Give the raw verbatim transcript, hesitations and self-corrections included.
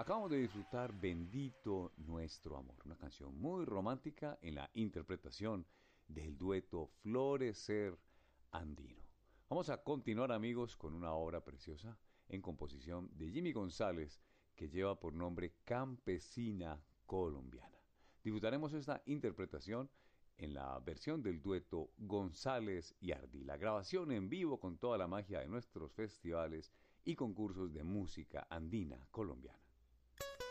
Acabamos de disfrutar Bendito Nuestro Amor, una canción muy romántica en la interpretación del dueto Florecer Andino. Vamos a continuar, amigos, con una obra preciosa en composición de Jimmy González que lleva por nombre Campesina Colombiana. Disfrutaremos esta interpretación en la versión del dueto González y Ardi, la grabación en vivo con toda la magia de nuestros festivales y concursos de música andina colombiana.